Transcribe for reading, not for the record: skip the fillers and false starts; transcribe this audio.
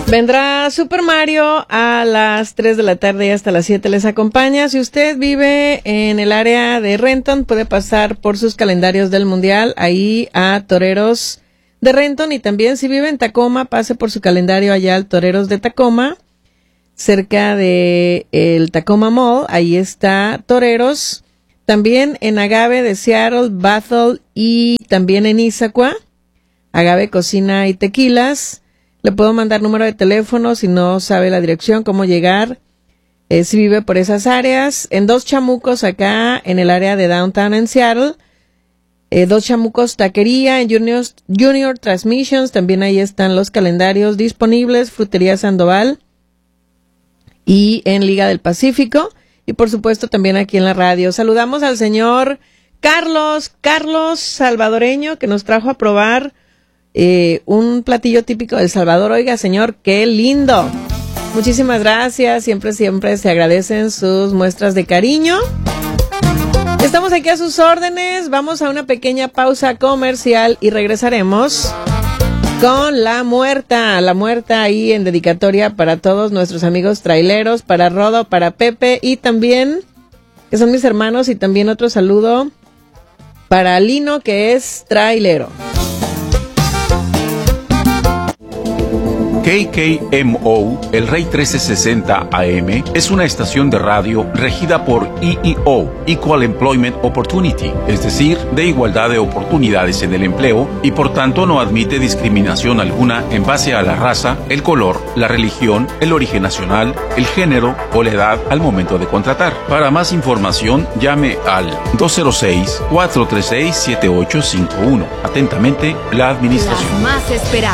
Vendrá Super Mario a las 3 de la tarde y hasta las 7 les acompaña. Si usted vive en el área de Renton, puede pasar por sus calendarios del Mundial ahí a Toreros de Renton. Y también si vive en Tacoma, pase por su calendario allá al Toreros de Tacoma, cerca de el Tacoma Mall. Ahí está Toreros. También en Agave de Seattle, Bethel y también en Issaquah. Agave Cocina y Tequilas. Le puedo mandar número de teléfono si no sabe la dirección, cómo llegar, si vive por esas áreas. En Dos Chamucos, acá en el área de Downtown en Seattle. Dos Chamucos Taquería, en Junior Transmissions, también ahí están los calendarios disponibles. Frutería Sandoval y en Liga del Pacífico. Y por supuesto también aquí en la radio. Saludamos al señor Carlos salvadoreño, que nos trajo a probar un platillo típico de El Salvador. Oiga, señor, qué lindo. Muchísimas gracias. Siempre se agradecen sus muestras de cariño. Estamos aquí a sus órdenes. Vamos a una pequeña pausa comercial y regresaremos con La Muerta ahí en dedicatoria para todos nuestros amigos traileros, para Rodo, para Pepe y también, que son mis hermanos, y también otro saludo para Lino, que es trailero. KKMO, el Rey 1360 AM, es una estación de radio regida por EEO, Equal Employment Opportunity, es decir, de igualdad de oportunidades en el empleo, y por tanto no admite discriminación alguna en base a la raza, el color, la religión, el origen nacional, el género o la edad al momento de contratar. Para más información, llame al 206-436-7851. Atentamente, la administración. Las más esperadas.